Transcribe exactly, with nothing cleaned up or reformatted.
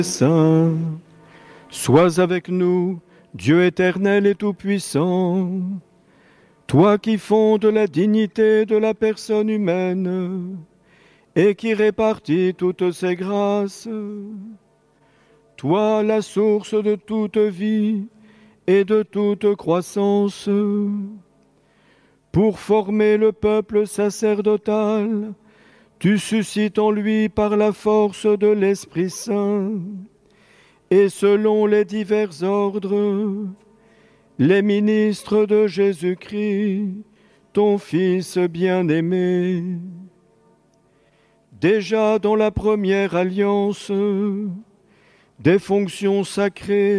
Saint, sois avec nous, Dieu éternel et tout-puissant, toi qui fondes la dignité de la personne humaine et qui répartis toutes ses grâces, toi la source de toute vie et de toute croissance, pour former le peuple sacerdotal, tu suscites en lui par la force de l'Esprit Saint, et selon les divers ordres, les ministres de Jésus-Christ, ton Fils bien-aimé. Déjà dans la première alliance, des fonctions sacrées